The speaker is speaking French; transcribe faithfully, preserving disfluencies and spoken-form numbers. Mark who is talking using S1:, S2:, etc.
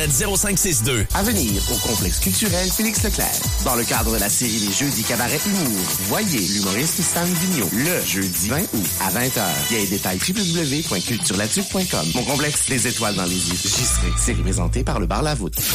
S1: zéro cinq six deux.
S2: À venir au complexe culturel Félix Leclerc. Dans le cadre de la série des Jeudis Cabaret Humour, voyez l'humoriste Stan Vigneault le jeudi vingt août à vingt heures. Vieille détail w w w point culturelatuque point com. Mon complexe, les étoiles dans les yeux. J'y serai. Série présentée par le Bar La Voûte.